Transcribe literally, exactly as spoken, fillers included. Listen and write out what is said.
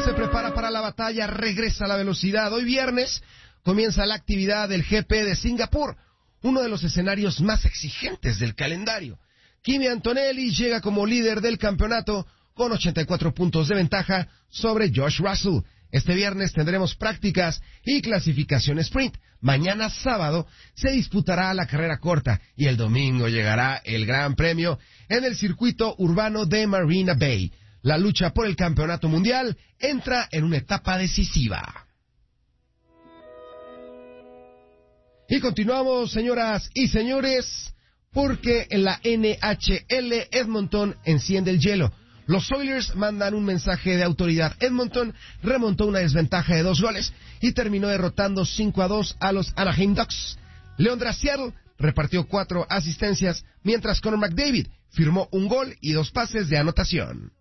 se prepara para la batalla, regresa a la velocidad. Hoy viernes comienza la actividad del G P de Singapur, uno de los escenarios más exigentes del calendario. Kimi Antonelli llega como líder del campeonato con ochenta y cuatro puntos de ventaja sobre Josh Russell. Este viernes tendremos prácticas y clasificación sprint. Mañana sábado se disputará la carrera corta y el domingo llegará el Gran Premio en el circuito urbano de Marina Bay. La lucha por el campeonato mundial entra en una etapa decisiva. Y continuamos, señoras y señores, porque en la N H L Edmonton enciende el hielo. Los Oilers mandan un mensaje de autoridad. Edmonton remontó una desventaja de dos goles y terminó derrotando cinco a dos a los Anaheim Ducks. Leon Draisaitl repartió cuatro asistencias, mientras Connor McDavid firmó un gol y dos pases de anotación.